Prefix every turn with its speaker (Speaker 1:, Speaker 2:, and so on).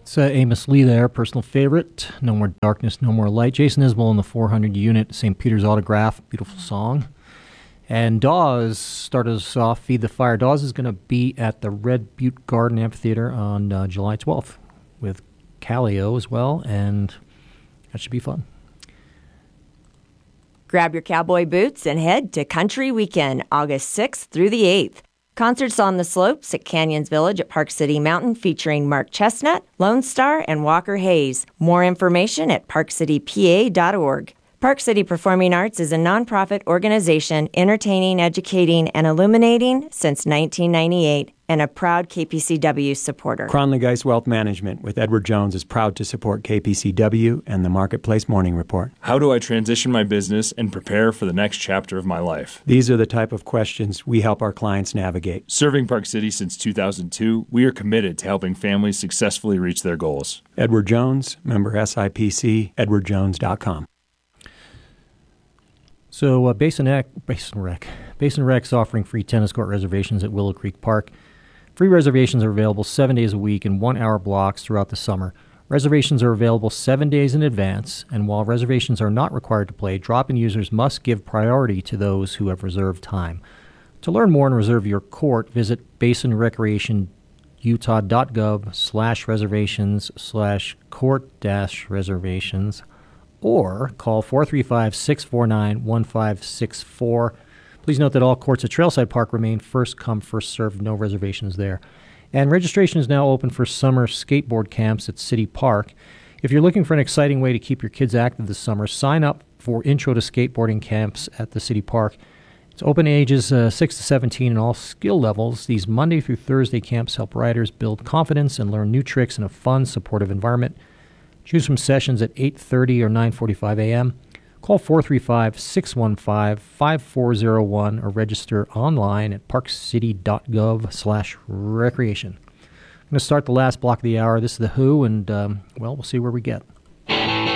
Speaker 1: It's Amos Lee there, personal favorite. No More Darkness, No More Light. Jason Isbell in the 400 unit, St. Peter's Autograph, beautiful song. And Dawes started us off, Feed the Fire. Dawes is going to be at the Red Butte Garden Amphitheater on July 12th with Calio as well, and that should be fun.
Speaker 2: Grab your cowboy boots and head to Country Weekend, August 6th through the 8th. Concerts on the slopes at Canyons Village at Park City Mountain featuring Mark Chestnut, Lone Star, and Walker Hayes. More information at parkcitypa.org. Park City Performing Arts is a nonprofit organization entertaining, educating, and illuminating since 1998 and a proud KPCW supporter.
Speaker 3: Cronley Geist Wealth Management with Edward Jones is proud to support KPCW and the Marketplace Morning Report.
Speaker 4: How do I transition my business and prepare for the next chapter of my life?
Speaker 3: These are the type of questions we help our clients navigate.
Speaker 4: Serving Park City since 2002, we are committed to helping families successfully reach their goals.
Speaker 3: Edward Jones, member SIPC, edwardjones.com.
Speaker 1: So Basin Rec's offering free tennis court reservations at Willow Creek Park. Free reservations are available 7 days a week in 1-hour blocks throughout the summer. Reservations are available 7 days in advance, and while reservations are not required to play, drop-in users must give priority to those who have reserved time. To learn more and reserve your court, visit basinrecreationutah.gov/reservations/court-reservations or call 435-649-1564. Please note that all courts at Trailside Park remain first come, first served, no reservations there. And registration is now open for summer skateboard camps at City Park. If you're looking for an exciting way to keep your kids active this summer, sign up for Intro to Skateboarding camps at the City Park. It's open ages 6 to 17 and all skill levels. These Monday through Thursday camps help riders build confidence and learn new tricks in a fun, supportive environment. Choose from sessions at 8:30 or 9:45 a.m. Call 435-615-5401 or register online at parkcity.gov/recreation. I'm going to start the last block of the hour. This is The Who, and, we'll see where we get.